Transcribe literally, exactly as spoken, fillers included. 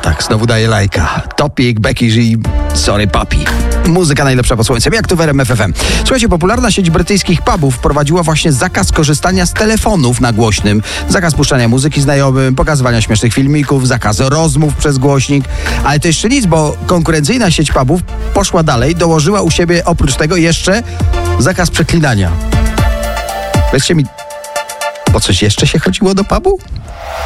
tak, znowu daje lajka. Topik, Becky G, Sorry Papi. Muzyka najlepsza pod słońcem, jak tu w R M F F M. Słuchajcie, popularna sieć brytyjskich pubów wprowadziła właśnie zakaz korzystania z telefonów na głośnym, zakaz puszczania muzyki znajomym, pokazywania śmiesznych filmików, zakaz rozmów przez głośnik. Ale to jeszcze nic, bo konkurencyjna sieć pubów poszła dalej, dołożyła u siebie oprócz tego jeszcze zakaz przeklinania. Powiedzcie mi, po coś jeszcze się chodziło do pubu?